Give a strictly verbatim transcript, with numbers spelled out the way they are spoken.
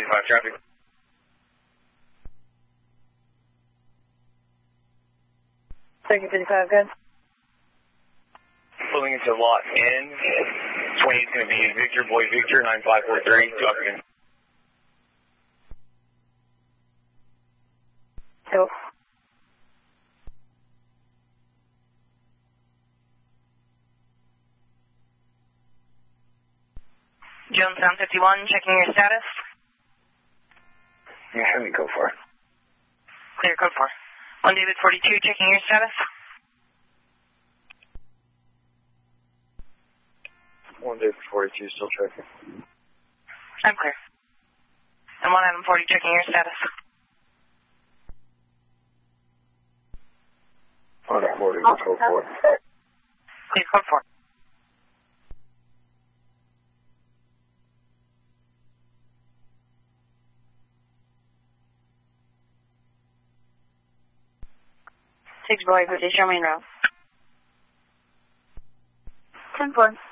thirty-five traffic. Second fifty-five, good. Pulling into lot N. twenty is going to be Victor, Boy Victor, nine five four three. Talk again. Nope. Jonestown fifty-one, checking your status. Yeah, have me go for it. Clear, code four. One David forty-two, checking your status. One David forty-two, still checking. I'm clear. And one Adam forty, checking your status. One Adam forty, code four. Clear, code four. Six boy, but they show me now. Ten four.